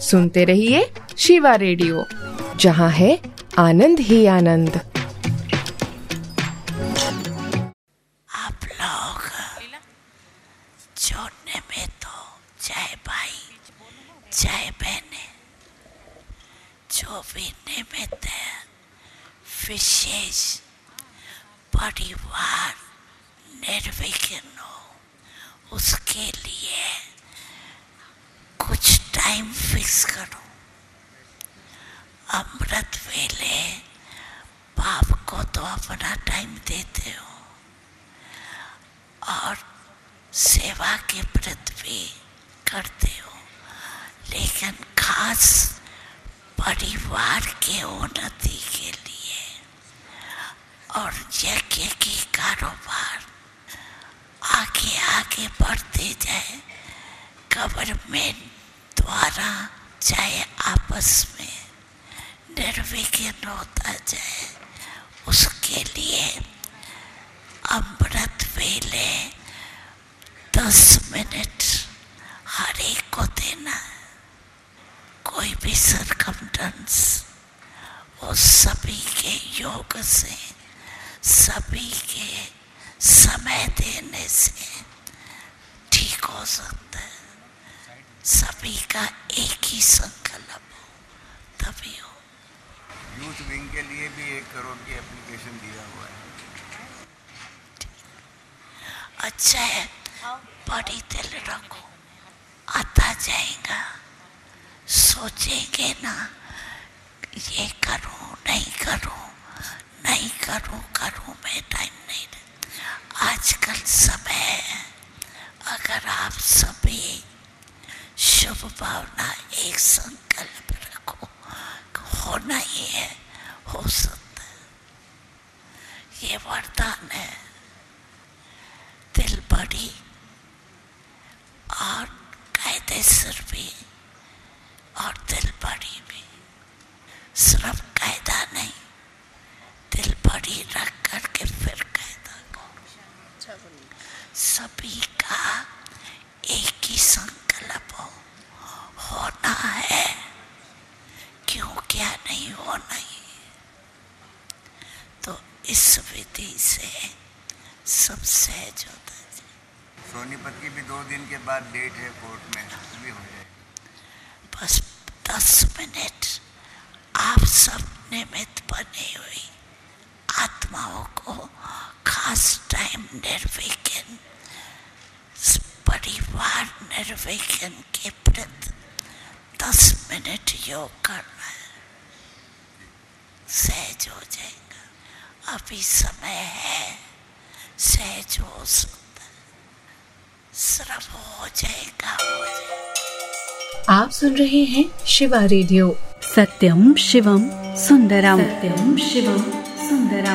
सुनते रहिए शिवा रेडियो, जहाँ है आनंद ही आनंद। आप लोग छोड़ने में तो चाहे भाई चाहे बहने जो भी निमित्त है, विशेष परिवार निर्विघ्न हो, उसके लिए कुछ टाइम फिक्स करो। अमृत वेले बाप को तो अपना टाइम देते हो और सेवा के प्रति भी करते हो, लेकिन खास परिवार के उन्नति के लिए और यज्ञ की कारोबार आगे आगे बढ़ते जाए, गवर्नमेंट द्वारा चाहे आपस में निर्विघ्न होता जाए, उसके लिए अमृत वेले 10 मिनट हर एक को देना है। कोई भी सरकमस्टेंस, वो सभी के योग से, सभी के समय देने से ठीक हो सकता है। सभी का एक ही संकल्प हो तभी हो। यूथ विंग के लिए भी 1 करोड़ की एप्लीकेशन दिया हुआ है। अच्छा है, बड़ी दिल रखो, आता जाएगा। सोचेंगे ना, ये करूं नहीं करूं, नहीं करूं करूं, में टाइम नहीं है। आजकल समय है, अगर आप सभी शुभ भावना एक संकल्प रखो, होना ही है, हो सकता है। ये वरदान है। दिल बड़ी और कायदेसर भी और दिल बड़ी भी, सिर्फ कायदा नहीं, दिल बड़ी रख करके फिर कायदा को। सभी का एक ही संकल्प होना है, क्यों क्या नहीं होना ही। तो इस विधि से सब सहज होता है। सोनीपत की भी 2 दिन के बाद डेट है कोर्ट में, भी हो जाए। बस 10 मिनट आप सब निमित्त बने हुई आत्माओं को खास टाइम निर्विघ्न परिवार निर्विघ्न के प्रति 10 मिनट योग करना है, सहज हो जाएगा। अभी समय है, सहज हो सकता है, सिर्फ हो जाएगा, हो जाएगा। आप सुन रहे हैं शिवा रेडियो। सत्यम शिवम सुंदरम, सत्यम शिवम सुंदरम।